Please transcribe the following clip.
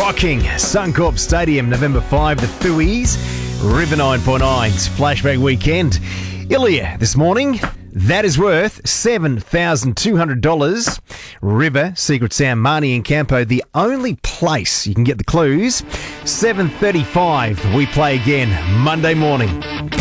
rocking Suncorp Stadium, November 5, the Fooies, River 9.9's Flashback Weekend. Ilya this morning, that is worth $7,200. River, Secret Sound, Marnie and Campo, the only place you can get the clues. 7:35, we play again Monday morning.